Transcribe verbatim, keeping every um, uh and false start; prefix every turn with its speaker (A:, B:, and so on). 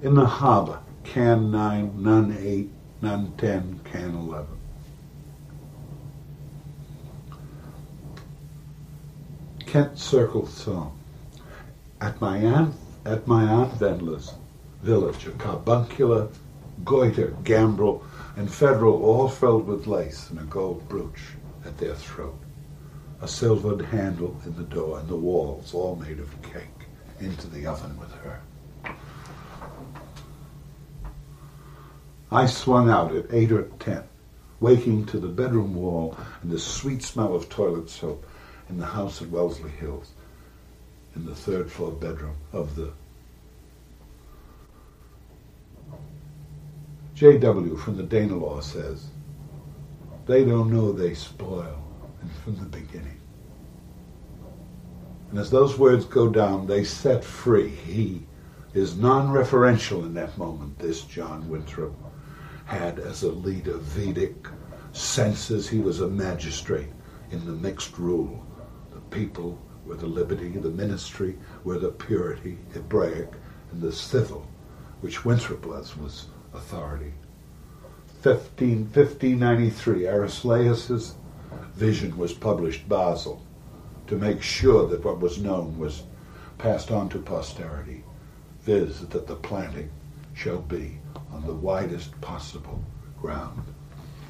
A: In the harbour, can nine, none eight, none ten, can eleven. Kent Circle song. At my aunt, at my aunt Vendler's village, a carbuncular, goiter, gambrel, and federal, all filled with lace, and a gold brooch at their throat, a silvered handle in the door, and the walls all made of cake, into the oven with her. I swung out at eight or ten, waking to the bedroom wall and the sweet smell of toilet soap in the house at Wellesley Hills, in the third floor bedroom of the J W from the Danelaw says, they don't know they spoil, and from the beginning. And as those words go down, they set free. He is non-referential in that moment, this John Winthrop had as a leader Vedic senses. He was a magistrate in the mixed rule. The people were the liberty, the ministry were the purity, Hebraic, and the civil, which Winthrop was, was authority. fifteen ninety-three, Arislaeus' vision was published, Basel, to make sure that what was known was passed on to posterity, viz. That the planting shall be on the widest possible ground.